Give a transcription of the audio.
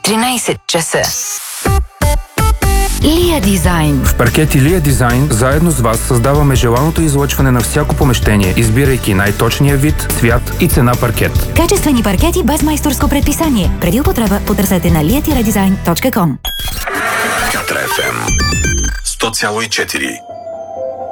13 часа. Лия Дизайн. В паркети Лия Дизайн заедно с вас създаваме желаното излъчване на всяко помещение, избирайки най-точния вид, цвят и цена паркет. Качествени паркети без майсторско предписание. Преди употреба потърсете на liatiredesign.com. Катра FM 100,4.